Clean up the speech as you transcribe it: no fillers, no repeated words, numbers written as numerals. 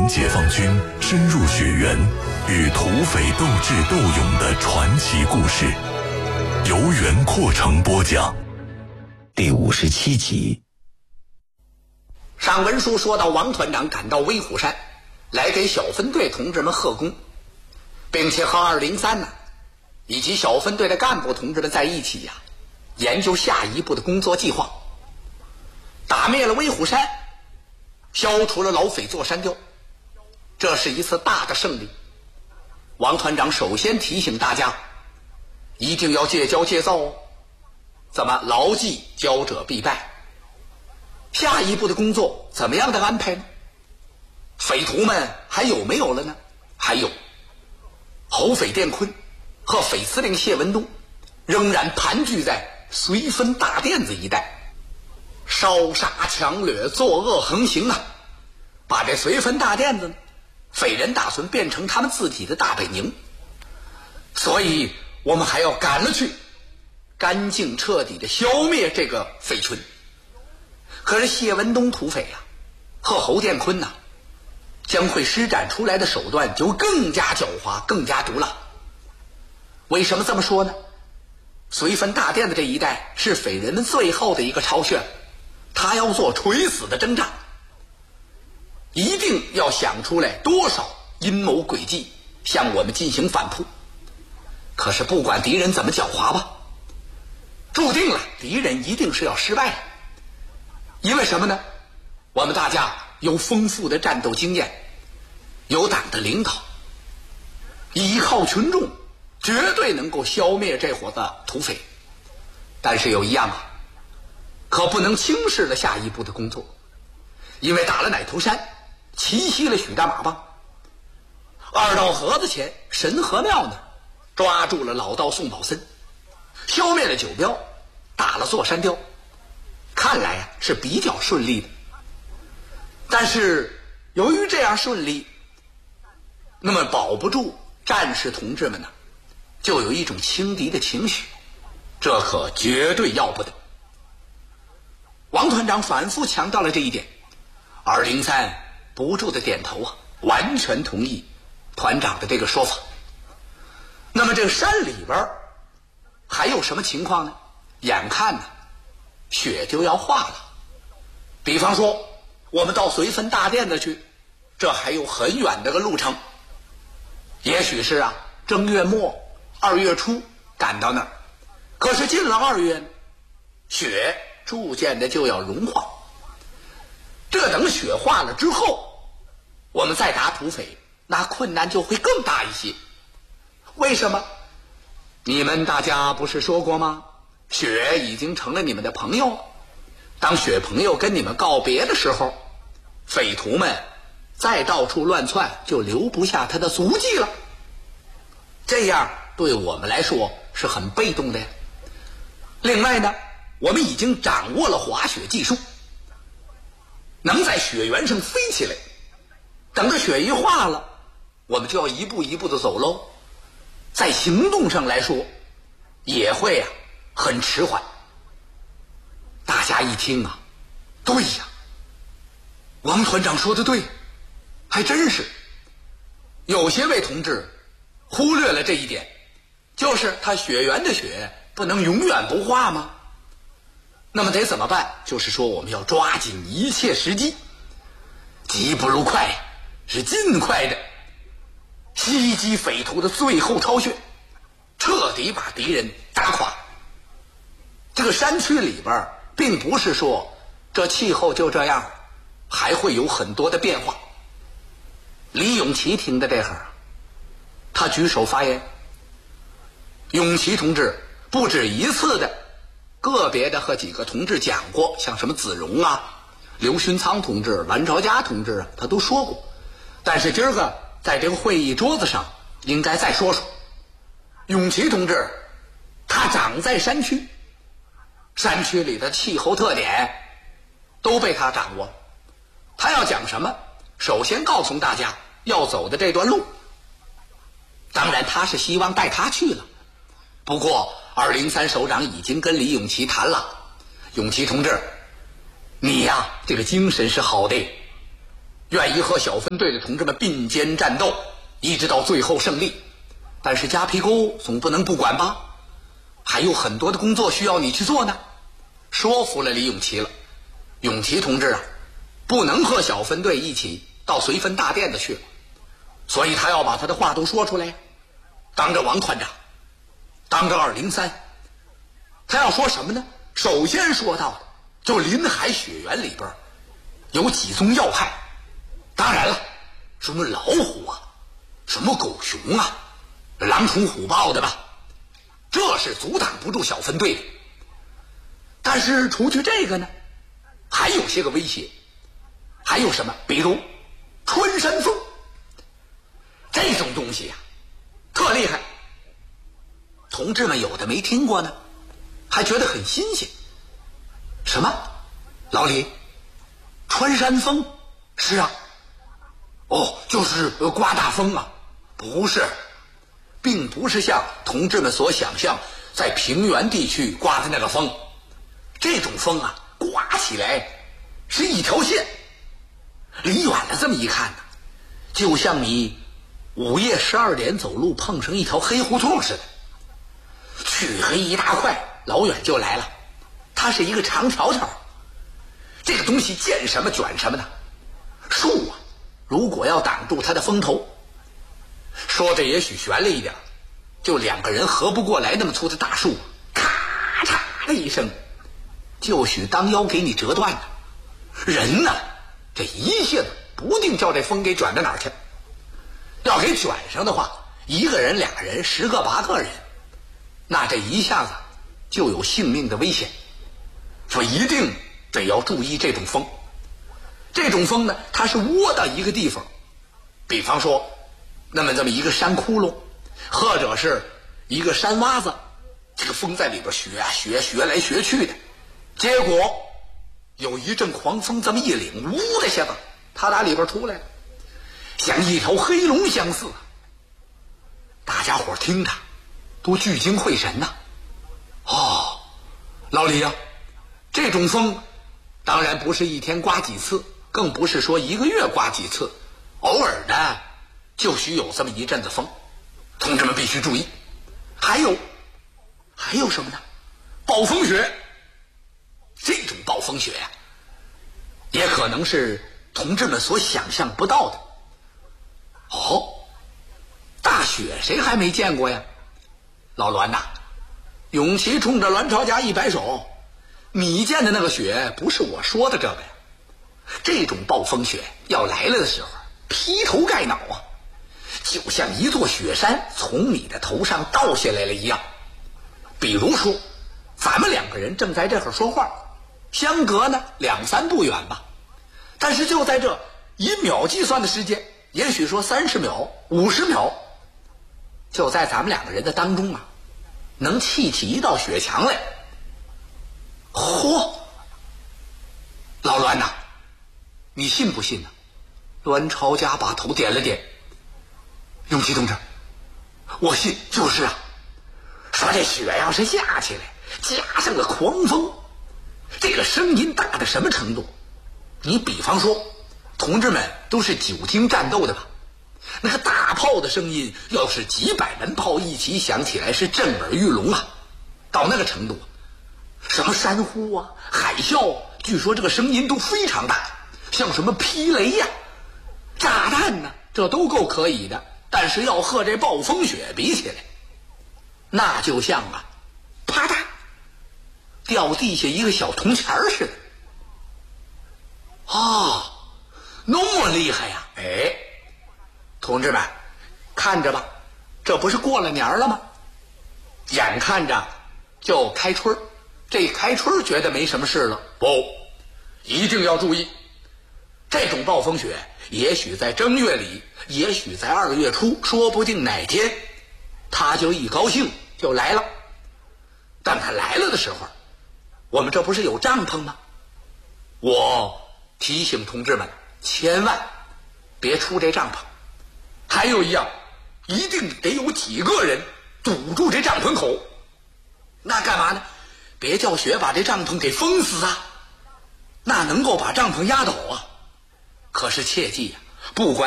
解放军深入雪原，与土匪斗智斗勇的传奇故事，由袁阔成播讲。第57集。 上文书说到，王团长赶到威虎山，来给小分队同志们贺功，并且和203以及小分队的干部同志们在一起研究下一步的工作计划。打灭了威虎山，消除了老匪座山雕，这是一次大的胜利。王团长首先提醒大家，一定要戒骄戒躁哦，怎么牢记骄者必败。下一步的工作怎么样的安排呢？匪徒们还有没有了呢？还有，侯匪殿坤和匪司令谢文东仍然盘踞在绥芬大甸子一带，烧杀抢掠，作恶横行啊！把这绥芬大甸子匪人打算变成他们自己的大本营，所以我们还要赶了去，干净彻底的消灭这个匪群。可是谢文东土匪和侯殿坤将会施展出来的手段就更加狡猾，更加毒辣。为什么这么说呢？绥芬大甸子这一带是匪人们最后的一个巢穴，他要做垂死的挣扎，一定要想出来多少阴谋诡计向我们进行反扑。可是不管敌人怎么狡猾吧，注定了敌人一定是要失败的。因为什么呢？我们大家有丰富的战斗经验，有党的领导，依靠群众，绝对能够消灭这伙的土匪。但是有一样可不能轻视了下一步的工作，因为打了奶头山，奇袭了许大马帮，二道河子前神河庙抓住了老道宋宝森，消灭了九彪，打了座山雕，看来是比较顺利的。但是由于这样顺利，那么保不住战士同志们就有一种轻敌的情绪，这可绝对要不得。王团长反复强调了这一点，203不住的点头完全同意团长的这个说法。那么这个山里边还有什么情况呢？眼看雪就要化了。比方说我们到绥芬大甸子去，这还有很远的个路程，也许是正月末2月初赶到那儿。可是进了2月，雪逐渐的就要融化，这等雪化了之后，我们再打土匪，那困难就会更大一些。为什么？你们大家不是说过吗？雪已经成了你们的朋友，当雪朋友跟你们告别的时候，匪徒们再到处乱窜，就留不下他的足迹了。这样对我们来说是很被动的呀。另外呢，我们已经掌握了滑雪技术，能在雪原上飞起来，等着雪一化了，我们就要一步一步的走喽。在行动上来说也会很迟缓。大家一听对呀，王团长说的对，还真是。有些位同志忽略了这一点，就是他雪原的雪不能永远不化吗？那么得怎么办？就是说我们要抓紧一切时机，急不如快，是尽快的袭击匪徒的最后巢穴，彻底把敌人打垮。这个山区里边并不是说这气候就这样，还会有很多的变化。李永琪听的这会儿，他举手发言。永琪同志不止一次的个别的和几个同志讲过，像什么子荣刘勋仓同志、蓝朝家同志他都说过。但是今儿个在这个会议桌子上应该再说说。永琪同志他长在山区，山区里的气候特点都被他掌握了。他要讲什么，首先告诉大家要走的这段路。当然他是希望带他去了，不过203首长已经跟李永琪谈了，永琪同志你这个精神是好的， 愿意和小分队的同志们并肩战斗，一直到最后胜利。但是夹皮沟总不能不管吧，还有很多的工作需要你去做呢。说服了李永琪了，永琪同志啊，不能和小分队一起到绥芬大殿的去了，所以他要把他的话都说出来，当着王团长，当着203，他要说什么呢？首先说到的就临海雪原里边有几宗要害，当然了，什么老虎啊，什么狗熊啊，狼虫虎豹的吧，这是阻挡不住小分队的。但是除去这个呢，还有些个威胁，还有什么？比如穿山风，这种东西啊，特厉害。同志们有的没听过呢，还觉得很新鲜。什么？老李，穿山风？是啊。哦，就是刮大风啊？不是，并不是像同志们所想象在平原地区刮的那个风。这种风啊，刮起来是一条线，离远了这么一看呢，就像你午夜12点走路碰上一条黑胡同似的，黢黑一大块，老远就来了。它是一个长条条，这个东西见什么卷什么的。树啊，如果要挡住它的风头，说的也许悬了一点，就2个人合不过来那么粗的大树，咔嚓的一声，就许当腰给你折断了。人呢，这一下子不定叫这风给卷到哪儿去。要给卷上的话，1个人2人10个8个人，那这一下子就有性命的危险。说一定得要注意这种风。这种风呢，它是窝到一个地方，比方说那么这么一个山窟窿，或者是一个山洼子，这个风在里边学来学去的，结果有一阵狂风这么一领，呜的一下子他打里边出来了，像一条黑龙相似。大家伙听着都聚精会神呐。哦，老李啊，这种风当然不是一天刮几次，更不是说1个月刮几次，偶尔的就许有这么一阵子风，同志们必须注意。还有什么呢？暴风雪。这种暴风雪呀，也可能是同志们所想象不到的。哦，大雪谁还没见过呀？老栾呐，永琪冲着栾朝家一摆手，你见的那个雪不是我说的这个呀。这种暴风雪要来了的时候，劈头盖脑啊，就像一座雪山从你的头上倒下来了一样。比如说咱们2个人正在这会儿说话，相隔呢2、3步远吧，但是就在这以秒计算的时间，也许说30秒、50秒，就在咱们2个人的当中啊，能砌起一道雪墙来。嚯！老栾呐，你信不信呢？栾朝家把头点了点。永琪同志，我信，就是啊。说这雪要是下起来，加上个狂风，这个声音大到什么程度？你比方说，同志们都是久经战斗的吧？那个大炮的声音，要是几百门炮一起响起来，是震耳欲聋啊！到那个程度，什么山呼啊、海啸啊，据说这个声音都非常大，像什么霹雷呀、炸弹呢，这都够可以的。但是要和这暴风雪比起来，那就像啊，啪嗒掉地下一个小铜钱似的。哦，那么厉害呀！哎，同志们，看着吧，这不是过了年了吗？眼看着就开春，这开春觉得没什么事了，不，一定要注意，这种暴风雪也许在正月里，也许在2月初，说不定哪天他就一高兴就来了。但他来了的时候，我们这不是有帐篷吗？我提醒同志们，千万别出这帐篷。还有一样，一定得有几个人堵住这帐篷口。那干嘛呢？别叫雪把这帐篷给封死啊，那能够把帐篷压倒啊。 可是切记呀，不管